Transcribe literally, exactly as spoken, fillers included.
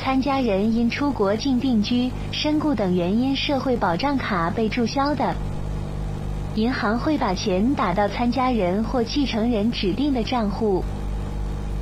参加人因出国境定居、身故等原因社会保障卡被注销的，银行会把钱打到参加人或继承人指定的账户。